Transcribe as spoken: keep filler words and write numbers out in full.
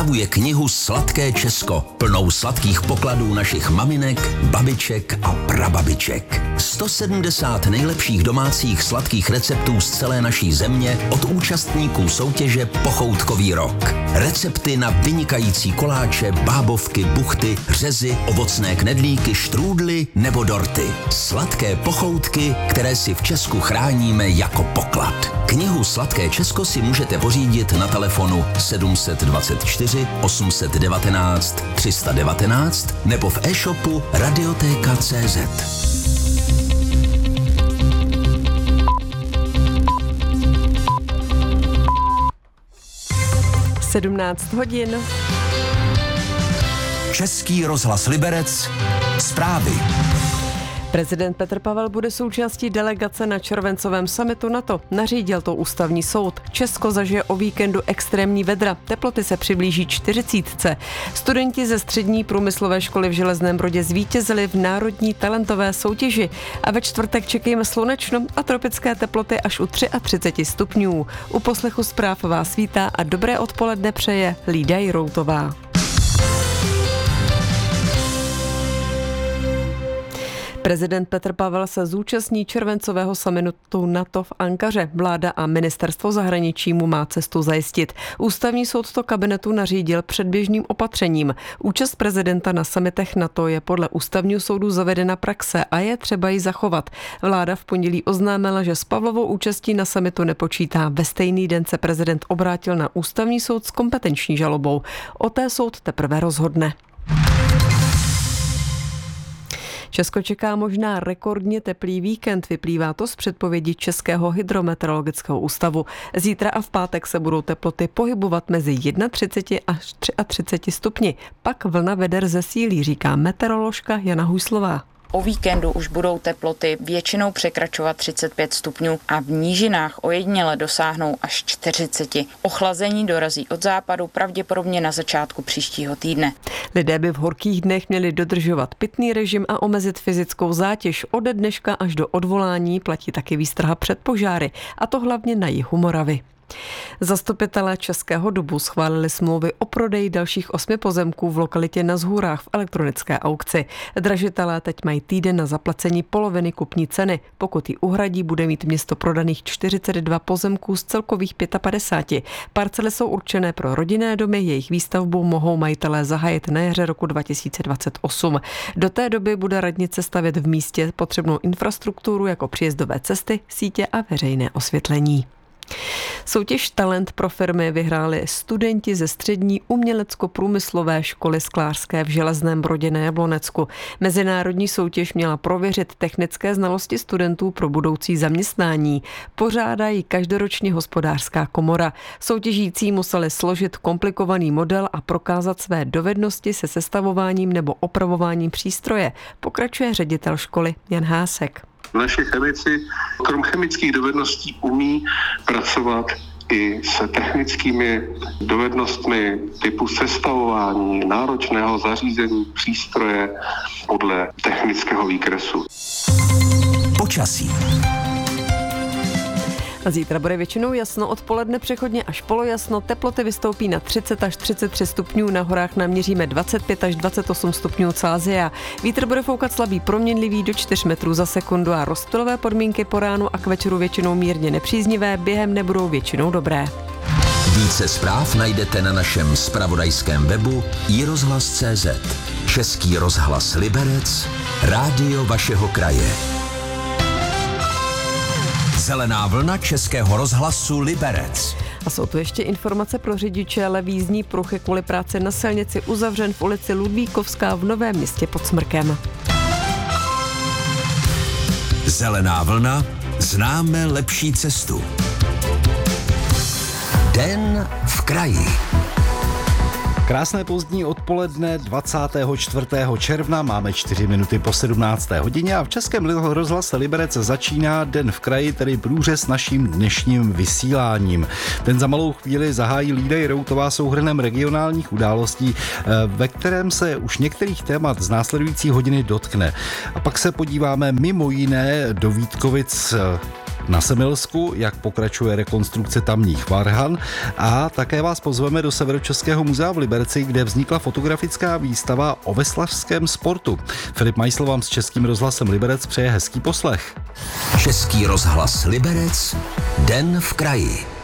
připravuje knihu Sladké Česko, plnou sladkých pokladů našich maminek, babiček a prababiček. sto sedmdesát nejlepších domácích sladkých receptů z celé naší země od účastníků soutěže Pochoutkový rok. Recepty na vynikající koláče, bábovky, buchty, řezy, ovocné knedlíky, štrůdly nebo dorty. Sladké pochoutky, které si v Česku chráníme jako poklad. Knihu Sladké Česko si můžete pořídit na telefonu sedm dvacet čtyři osm set devatenáct tři sta devatenáct nebo v e-shopu radioteka tečka cé zet. sedmnáct hodin. Český rozhlas Liberec. Zprávy. Prezident Petr Pavel bude součástí delegace na červencovém summitu NATO. Nařídil to ústavní soud. Česko zažije o víkendu extrémní vedra. Teploty se přiblíží čtyřicítce. Studenti ze střední průmyslové školy v Železném Brodě zvítězili v národní talentové soutěži. A ve čtvrtek čekejme slunečno a tropické teploty až u třicet tři stupňů. U poslechu zpráv vás vítá a dobré odpoledne přeje Lída Jiroutová. Prezident Petr Pavel se zúčastní červencového summitu NATO v Ankaře. Vláda a ministerstvo zahraničí mu má cestu zajistit. Ústavní soud to kabinetu nařídil předběžným opatřením. Účast prezidenta na summitech NATO je podle ústavního soudu zavedena praxe a je třeba ji zachovat. Vláda v pondělí oznámila, že s Pavlovou účastí na summitu nepočítá. Ve stejný den se prezident obrátil na ústavní soud s kompetenční žalobou. O té soud teprve rozhodne. Česko čeká možná rekordně teplý víkend, vyplývá to z předpovědi Českého hydrometeorologického ústavu. Zítra a v pátek se budou teploty pohybovat mezi třicet jedna až třicet tři stupni. Pak vlna veder zesílí, říká meteoroložka Jana Huslová. O víkendu už budou teploty většinou překračovat třicet pět stupňů a v nížinách ojediněle dosáhnou až čtyřicet. Ochlazení dorazí od západu pravděpodobně na začátku příštího týdne. Lidé by v horkých dnech měli dodržovat pitný režim a omezit fyzickou zátěž. Ode dneška až do odvolání platí taky výstraha před požáry, a to hlavně na jihu Moravy. Zastupitelé Českého Dubu schválili smlouvy o prodeji dalších osmi pozemků v lokalitě Na Zhůrách v elektronické aukci. Dražitelé teď mají týden na zaplacení poloviny kupní ceny. Pokud ji uhradí, bude mít město prodaných čtyřicet dva pozemků z celkových padesát pět. Parcely jsou určené pro rodinné domy, jejich výstavbu mohou majitelé zahájit na jaře roku dva tisíce dvacet osm. Do té doby bude radnice stavět v místě potřebnou infrastrukturu jako příjezdové cesty, sítě a veřejné osvětlení. Soutěž Talent pro firmy vyhráli studenti ze střední umělecko-průmyslové školy sklářské v Železném Brodě na Jablonecku. Mezinárodní soutěž měla prověřit technické znalosti studentů pro budoucí zaměstnání. Pořádá ji každoročně Hospodářská komora. Soutěžící museli složit komplikovaný model a prokázat své dovednosti se sestavováním nebo opravováním přístroje, pokračuje ředitel školy Jan Hásek. Naši chemici krom chemických dovedností umí pracovat i s technickými dovednostmi typu sestavování náročného zařízení přístroje podle technického výkresu. Počasí. A zítra bude většinou jasno, odpoledne přechodně až polojasno, teploty vystoupí na třicet až třicet tři stupňů, na horách naměříme dvacet pět až dvacet osm stupňů Celsia. Vítr bude foukat slabý proměnlivý do čtyř metrů za sekundu a rozptylové podmínky po ránu a k večeru většinou mírně nepříznivé, během nebudou většinou dobré. Více zpráv najdete na našem zpravodajském webu i rozhlas tečka cé zet. Český rozhlas Liberec, rádio vašeho kraje. Zelená vlna Českého rozhlasu Liberec. A jsou tu ještě informace pro řidiče, ale jízdní pruh je kvůli práci na silnici uzavřen v ulici Ludvíkovská v Novém Městě pod Smrkem. Zelená vlna, známe lepší cestu. Den v kraji. Krásné pozdní odpoledne dvacátého čtvrtého června, máme čtyři minuty po sedmnácté hodině a v Českém rozhlase Liberec začíná Den v kraji, tedy průřez naším dnešním vysíláním. Ten za malou chvíli zahájí Lída Jiroutová souhrnem regionálních událostí, ve kterém se už některých témat z následující hodiny dotkne. A pak se podíváme mimo jiné do Vítkovic na Semilsku, jak pokračuje rekonstrukce tamních varhan a také vás pozveme do Severočeského muzea v Liberci, kde vznikla fotografická výstava o veslařském sportu. Filip Majsl vám s Českým rozhlasem Liberec přeje hezký poslech. Český rozhlas Liberec, Den v kraji.